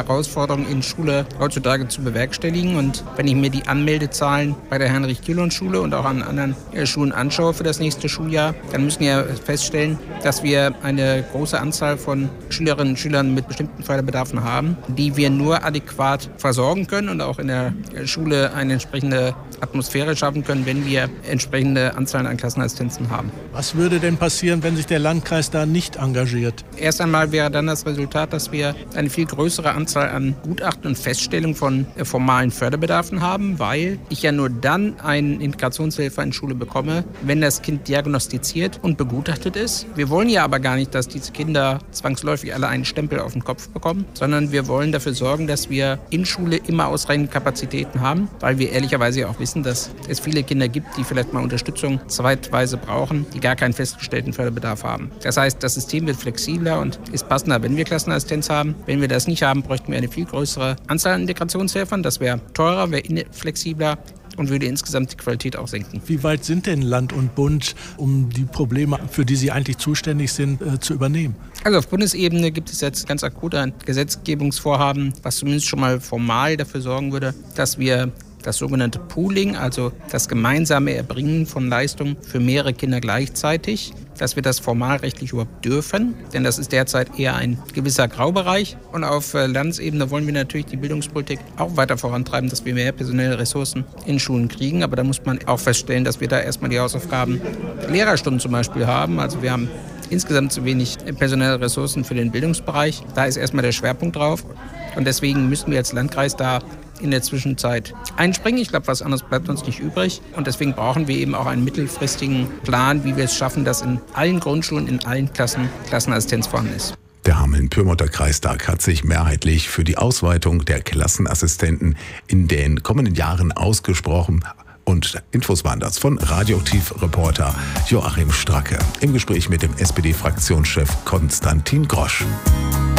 Herausforderung in Schule heutzutage zu bewerkstelligen. Und wenn ich mir die Anmeldezahlen bei der Heinrich-Kühlhorn-Schule und auch an anderen Schulen anschaue für das nächste Schuljahr, dann müssen wir feststellen, dass wir eine große Anzahl von Schülerinnen und Schülern mit bestimmten Förderbedarfen haben, die wir nur adäquat versorgen können und auch in der Schule eine entsprechende Atmosphäre schaffen können, wenn wir entsprechende Anzahlen an Klassenassistenzen haben. Was würde denn passieren, wenn sich der Landkreis da nicht engagiert? Erst einmal wäre dann das Resultat, dass wir eine viel größere Anzahl an Gutachten und Feststellungen von formalen Förderbedarfen haben, weil ich ja nur dann einen Integrationshelfer in Schule bekomme, wenn das Kind diagnostiziert und begutachtet ist. Wir wollen ja aber gar nicht, dass diese Kinder zwangsläufig alle einen Stempel auf den Kopf bekommen, sondern wir wollen dafür sorgen, dass wir in Schule immer ausreichend Kapazitäten haben, weil wir ehrlicherweise ja auch wissen, dass es viele Kinder gibt, die vielleicht mal Unterstützung zeitweise brauchen, die gar keinen festgestellten Förderbedarf haben. Das heißt, das System wird flexibler und ist passender, wenn wir Klassenassistenz haben. Wenn wir das nicht haben, bräuchten wir eine viel größere Anzahl an Integrationshelfern. Das wäre teurer, wäre inflexibler und würde insgesamt die Qualität auch senken. Wie weit sind denn Land und Bund, um die Probleme, für die sie eigentlich zuständig sind, zu übernehmen? Also auf Bundesebene gibt es jetzt ganz akut ein Gesetzgebungsvorhaben, was zumindest schon mal formal dafür sorgen würde, dass wir das sogenannte Pooling, also das gemeinsame Erbringen von Leistungen für mehrere Kinder gleichzeitig, dass wir das formalrechtlich überhaupt dürfen, denn das ist derzeit eher ein gewisser Graubereich. Und auf Landesebene wollen wir natürlich die Bildungspolitik auch weiter vorantreiben, dass wir mehr personelle Ressourcen in Schulen kriegen. Aber da muss man auch feststellen, dass wir da erstmal die Hausaufgaben Lehrerstunden zum Beispiel haben. Also wir haben insgesamt zu wenig personelle Ressourcen für den Bildungsbereich. Da ist erstmal der Schwerpunkt drauf. Und deswegen müssen wir als Landkreis da in der Zwischenzeit einspringen. Ich glaube, was anderes bleibt uns nicht übrig. Und deswegen brauchen wir eben auch einen mittelfristigen Plan, wie wir es schaffen, dass in allen Grundschulen, in allen Klassen Klassenassistenz vorhanden ist. Der Hameln-Pyrmonter Kreistag hat sich mehrheitlich für die Ausweitung der Klassenassistenten in den kommenden Jahren ausgesprochen. Und Infos waren das von Radioaktiv-Reporter Joachim Stracke im Gespräch mit dem SPD-Fraktionschef Konstantin Grosch.